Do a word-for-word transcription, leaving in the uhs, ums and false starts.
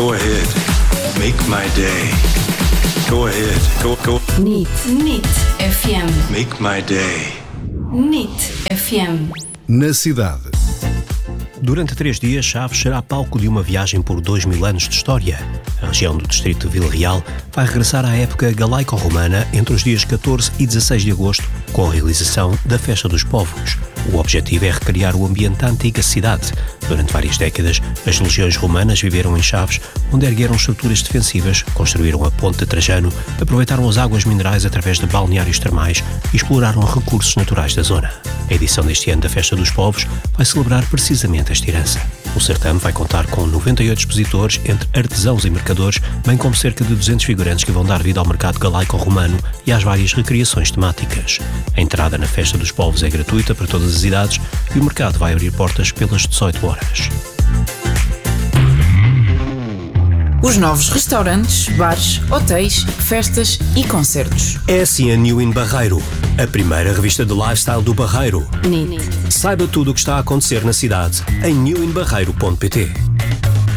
Go ahead. Make my day. Go ahead. Go, go. N I T. N I T F M. Make my day. N I T F M. Na cidade. Durante três dias, Chaves será palco de uma viagem por dois mil anos de história. A região do distrito de Vila Real vai regressar à época galaico-romana entre os dias catorze e dezasseis de agosto, com a realização da Festa dos Povos. O objetivo é recriar o ambiente da antiga cidade. Durante várias décadas, as legiões romanas viveram em Chaves, onde ergueram estruturas defensivas, construíram a Ponte de Trajano, aproveitaram as águas minerais através de balneários termais e exploraram recursos naturais da zona. A edição deste ano da Festa dos Povos vai celebrar precisamente esta herança. O certame vai contar com noventa e oito expositores, entre artesãos e mercadores, bem como cerca de duzentos figurantes que vão dar vida ao mercado galaico-romano e às várias recriações temáticas. A entrada na Festa dos Povos é gratuita para todas as idades e o mercado vai abrir portas pelas dezoito horas. Os novos restaurantes, bares, hotéis, festas e concertos. É assim a New in Barreiro, a primeira revista de lifestyle do Barreiro. N I T. Saiba tudo o que está a acontecer na cidade em new in barreiro ponto pt.